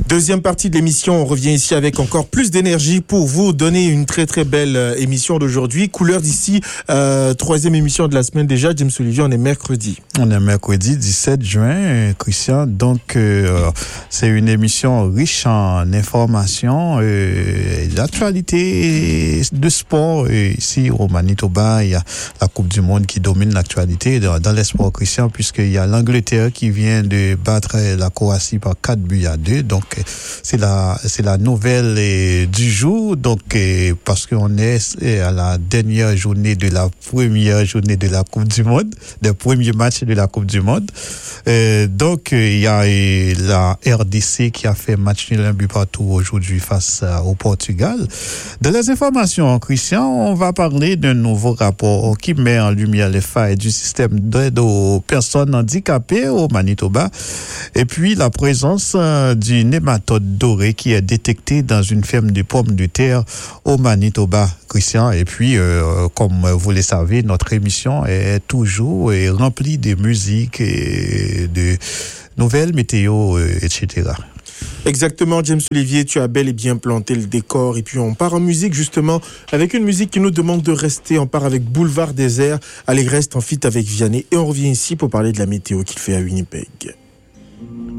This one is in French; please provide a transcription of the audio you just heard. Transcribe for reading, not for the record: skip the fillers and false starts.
Deuxième partie de l'émission, on revient ici avec encore plus d'énergie pour vous donner une très très belle émission d'aujourd'hui. Couleur d'ici, troisième émission de la semaine déjà. James Olivier, on est mercredi. On est mercredi 17 juin, Christian. Donc, c'est une émission riche en informations, d'actualité, de sport. Ici, au Manitoba, il y a la Coupe du Monde qui domine l'actualité dans les sports, Christian, puisqu'il y a l'Angleterre qui vient de battre la Croatie par 4-2. Donc, c'est la nouvelle du jour. Donc, parce qu'on est à la dernière journée de la première journée de la Coupe du Monde, le premier match de la Coupe du Monde. Donc, il y a la RDC qui a fait match nul un but partout aujourd'hui face au Portugal. Dans les informations, Christian, on va parler d'un nouveau rapport qui met en lumière les failles du système d'aide aux personnes handicapées au Manitoba. Et puis, la présence du nématode doré qui est détecté dans une ferme de pommes de terre au Manitoba, Christian. Et puis, comme vous le savez, notre émission est toujours remplie de musique et de nouvelles météo, etc. Exactement, James Olivier, tu as bel et bien planté le décor. Et puis on part en musique justement avec une musique qui nous demande de rester. On part avec Boulevard Désert, Allégresse en feat avec Vianney. Et on revient ici pour parler de la météo qu'il fait à Winnipeg.